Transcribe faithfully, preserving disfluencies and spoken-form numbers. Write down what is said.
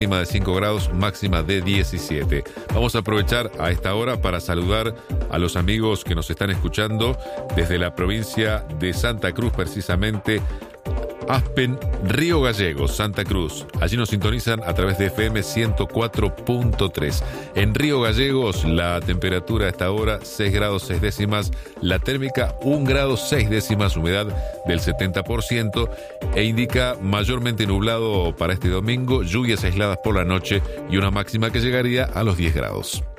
mínima de cinco grados, máxima de diecisiete. Vamos a aprovechar a esta hora para saludar a los amigos que nos están escuchando desde la provincia de Santa Cruz, precisamente Aspen, Río Gallegos, Santa Cruz. Allí nos sintonizan a través de F M ciento cuatro punto tres. En Río Gallegos la temperatura a esta hora seis grados seis décimas, la térmica un grado seis décimas, humedad del setenta por ciento e indica mayormente nublado para este domingo, lluvias aisladas por la noche y una máxima que llegaría a los diez grados.